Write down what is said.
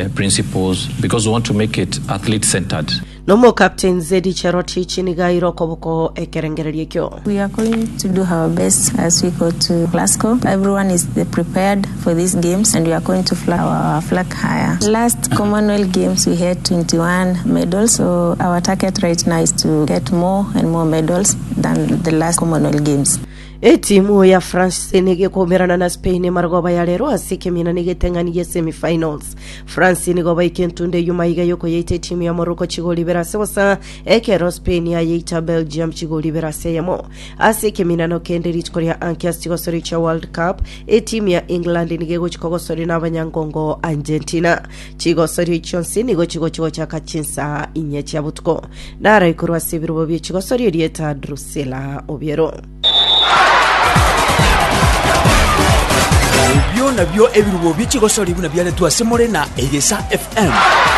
principles, because we want to make it athlete-centered. Nomo Captain Zedi Cheroti Chinigairo Koboko Ekerengerikyo. We are going to do our best as we go to Glasgow. Everyone is prepared for these games and we are going to fly our flag higher. Last Commonwealth Games we had 21 medals, so our target right now is to get more and more medals than the last Commonwealth Games. Timu ya France nige komerana na Spain margoba ya lero asike mina nige tengani semi-finals. France nigoba ikentunde yuma iga yoko yete timu ya Morocco chigoli berase wasa ekero Spain ya yita Belgium chigoli berase yamo. Asike mina no kende richkoria ankias chigosori cha World Cup timu ya England nige gochikogosori na banyangongo Argentina. Chigosori chonsi nigo chigo cha kachinsa inyechi ya butuko. Nara ikurwa sibirubo bie chigosori rieta Drusilla Obiero. Nabyo ebirubo bichigosori buna byale tuasemore na Egesa FM.